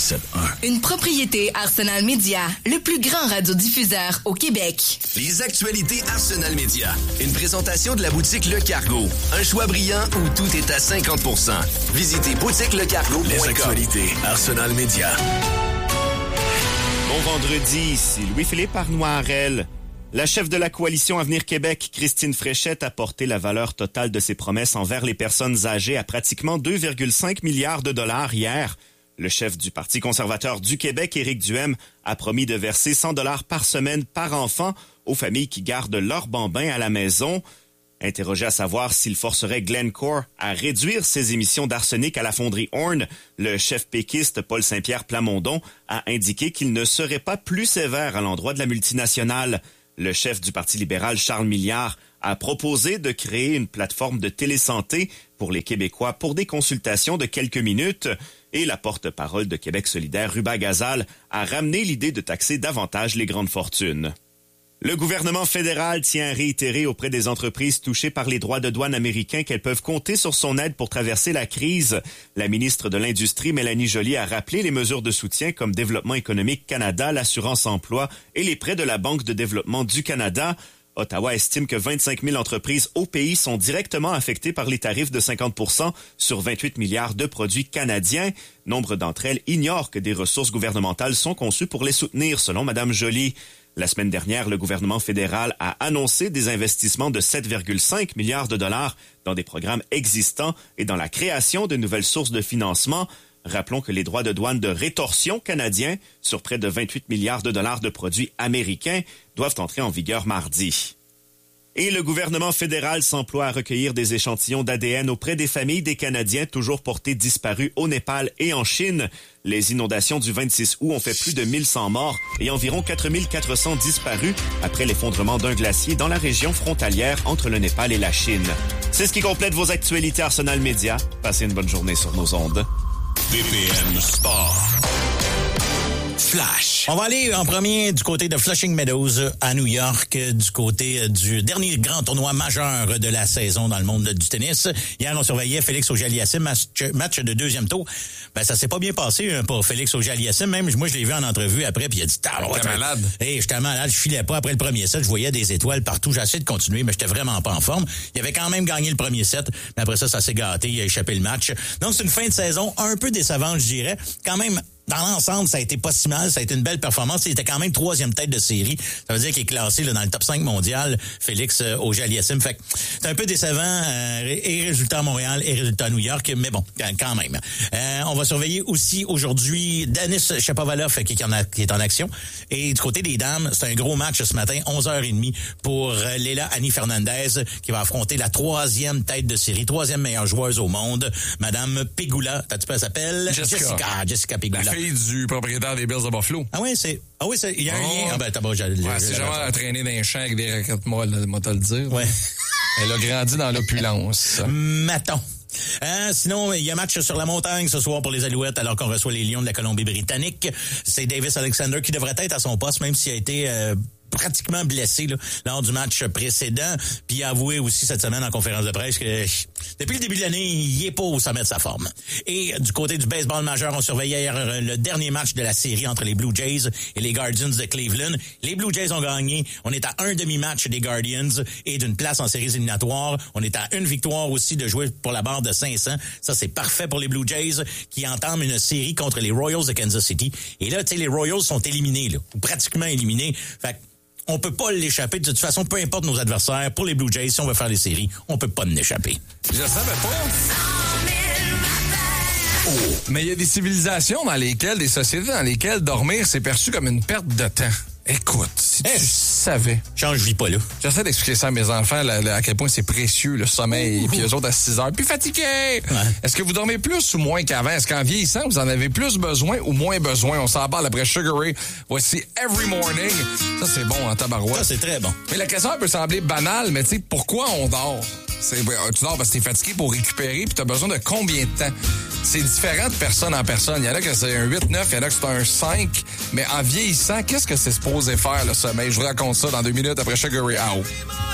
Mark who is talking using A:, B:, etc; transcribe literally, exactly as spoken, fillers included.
A: quatre-vingt-dix-sept un.
B: Une propriété Arsenal Media, le plus grand radiodiffuseur au Québec.
C: Les actualités Arsenal Media. Une présentation de la boutique Le Cargo. Un choix brillant où tout est à cinquante pour cent. Visitez boutique le cargo point com.
A: Les actualités Arsenal Media.
D: Bon vendredi, ici Louis-Philippe Arnoirel. La chef de la coalition Avenir Québec, Christine Fréchette, a porté la valeur totale de ses promesses envers les personnes âgées à pratiquement deux virgule cinq milliards de dollars hier. Le chef du Parti conservateur du Québec, Éric Duhem, a promis de verser cent dollars par semaine par enfant aux familles qui gardent leurs bambins à la maison. Interrogé à savoir s'il forcerait Glencore à réduire ses émissions d'arsenic à la fonderie Horn, le chef péquiste Paul Saint-Pierre Plamondon a indiqué qu'il ne serait pas plus sévère à l'endroit de la multinationale. Le chef du Parti libéral, Charles Milliard, a proposé de créer une plateforme de télésanté pour les Québécois pour des consultations de quelques minutes. Et la porte-parole de Québec solidaire, Ruba Gazal, a ramené l'idée de taxer davantage les grandes fortunes. Le gouvernement fédéral tient à réitérer auprès des entreprises touchées par les droits de douane américains qu'elles peuvent compter sur son aide pour traverser la crise. La ministre de l'Industrie, Mélanie Joly, a rappelé les mesures de soutien comme Développement économique Canada, l'assurance emploi et les prêts de la Banque de développement du Canada. Ottawa estime que vingt-cinq mille entreprises au pays sont directement affectées par les tarifs de cinquante pour cent sur vingt-huit milliards de produits canadiens. Nombre d'entre elles ignorent que des ressources gouvernementales sont conçues pour les soutenir, selon Mme Joly. La semaine dernière, le gouvernement fédéral a annoncé des investissements de sept virgule cinq milliards de dollars dans des programmes existants et dans la création de nouvelles sources de financement. Rappelons que les droits de douane de rétorsion canadiens sur près de vingt-huit milliards de dollars de produits américains doivent entrer en vigueur mardi. Et le gouvernement fédéral s'emploie à recueillir des échantillons d'A D N auprès des familles des Canadiens toujours portés disparus au Népal et en Chine. Les inondations du vingt-six août ont fait plus de mille cent morts et environ quatre mille quatre cents disparus après l'effondrement d'un glacier dans la région frontalière entre le Népal et la Chine. C'est ce qui complète vos actualités Arsenal Media. Passez une bonne journée sur nos ondes.
A: B P M Sport. Flash.
E: On va aller en premier du côté de Flushing Meadows à New York, du côté du dernier grand tournoi majeur de la saison dans le monde du tennis. Hier, on surveillait Félix Auger-Aliassime, match, match de deuxième tour. Ben, ça s'est pas bien passé pour Félix Auger-Aliassime. Même moi, je l'ai vu en entrevue après, puis il a dit...
F: T'es malade.
E: Hey, j'étais malade, je filais pas après le premier set. Je voyais des étoiles partout. J'ai essayé de continuer, mais j'étais vraiment pas en forme. Il avait quand même gagné le premier set, mais après ça, ça s'est gâté. Il a échappé le match. Donc, c'est une fin de saison un peu décevante, je dirais. Quand même... Dans l'ensemble, ça a été pas si mal. Ça a été une belle performance. Il était quand même troisième tête de série. Ça veut dire qu'il est classé là, dans le top cinq mondial, Félix euh, Auger-Aliassime. Fait que c'est un peu décevant. Euh, et résultat à Montréal et résultat à New York. Mais bon, quand même. Euh, on va surveiller aussi aujourd'hui Denis Shapovalov qui, qui, en a, qui est en action. Et du côté des dames, c'est un gros match ce matin, onze heures trente pour euh, Leila Annie Fernandez qui va affronter la troisième tête de série, troisième meilleure joueuse au monde, Madame Pegula. T'as-tu pas, elle s'appelle?
F: Jessica.
E: Jessica, Jessica Pegula.
F: La fille du propriétaire des Bills de Buffalo.
E: Ah oui, c'est... Ah oui, c'est... Il y a un
F: oh.
E: lien. Ah ben, t'as pas...
F: Ouais, c'est genre à traîner dans les champs avec des raquettes molles, moi te le dire.
E: Ouais.
F: Elle a grandi dans l'opulence.
E: Mettons. Euh, sinon, il y a match sur la montagne ce soir pour les Alouettes alors qu'on reçoit les Lions de la Colombie-Britannique. C'est Davis Alexander qui devrait être à son poste, même s'il a été... Euh, pratiquement blessé là, lors du match précédent, puis il a avoué aussi cette semaine en conférence de presse que depuis le début de l'année, il est pas au sommet de sa forme. Et du côté du baseball majeur, on surveillait hier le dernier match de la série entre les Blue Jays et les Guardians de Cleveland. Les Blue Jays ont gagné. On est à un demi-match des Guardians et d'une place en séries éliminatoires. On est à une victoire aussi de jouer pour la barre de cinq cents. Ça, c'est parfait pour les Blue Jays qui entament une série contre les Royals de Kansas City. Et là, tu sais, les Royals sont éliminés, là, ou pratiquement éliminés. Fait que on peut pas l'échapper. De toute façon, peu importe nos adversaires, pour les Blue Jays, si on veut faire les séries, on peut pas en échapper.
F: Je savais pas. Oh. Mais il y a des civilisations dans lesquelles, des sociétés dans lesquelles dormir, c'est perçu comme une perte de temps. Écoute, si tu hey, savais.
E: Change, je vis pas là.
F: J'essaie d'expliquer ça à mes enfants, là, là, à quel point c'est précieux, le sommeil, et puis eux autres à six heures, puis fatigués. Ouais. Est-ce que vous dormez plus ou moins qu'avant? Est-ce qu'en vieillissant, vous en avez plus besoin ou moins besoin? On s'en parle après Sugar Ray. Voici Every Morning. Ça, c'est bon en tabarouette.
E: Ça, c'est très bon.
F: Mais la question peut sembler banale, mais tu sais, pourquoi on dort? C'est, tu dors parce que t'es fatigué pour récupérer, puis t'as besoin de combien de temps? C'est différent de personne en personne. Il y en a que c'est un huit neuf, il y en a que c'est un cinq. Mais en vieillissant, qu'est-ce que c'est supposé faire, le sommeil? Je vous raconte ça dans deux minutes après Sugar Ray Out.